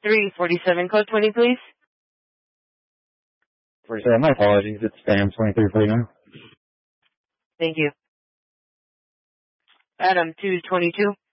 2347, code 20, please. 47, my apologies. It's spam 2349. Thank you. Adam 222.